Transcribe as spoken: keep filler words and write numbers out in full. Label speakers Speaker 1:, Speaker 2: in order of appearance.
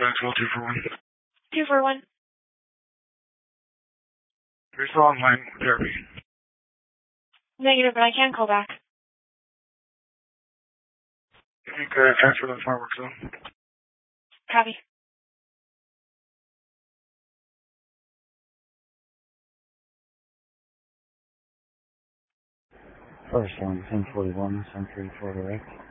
Speaker 1: Maxwell, two for one.
Speaker 2: Two for one.
Speaker 1: You're still online with therapy.
Speaker 2: Negative, but I can call back.
Speaker 1: You think uh, transfer the smart work zone?
Speaker 2: Copy.
Speaker 3: First one, ten forty-one, ten thirty-four direct.